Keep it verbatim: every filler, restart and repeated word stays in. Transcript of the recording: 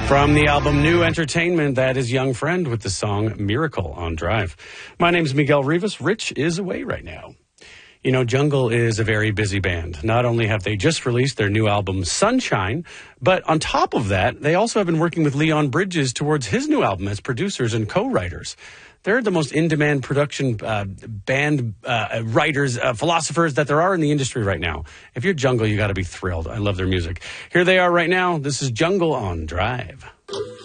From the album New Entertainment, that is Young Friend with the song Miracle on Drive. My name's Miguel Rivas. Rich is away right now. You know, Jungle is a very busy band. Not only have they just released their new album Sunshine, but on top of that, they also have been working with Leon Bridges towards his new album as producers and co-writers. They're the most in-demand production uh, band uh, writers, uh, philosophers that there are in the industry right now. If you're Jungle, you got to be thrilled. I love their music. Here they are right now. This is Jungle on Drive.